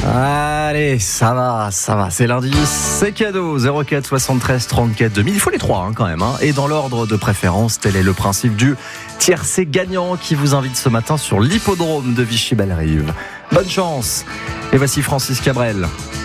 Allez, ça va, c'est lundi, c'est cadeau, 04 73 34 2000, il faut les trois quand même. Et dans l'ordre de préférence, tel est le principe du tiercé gagnant qui vous invite ce matin sur l'hippodrome de Vichy-Bellerive. Bonne chance, et voici Francis Cabrel.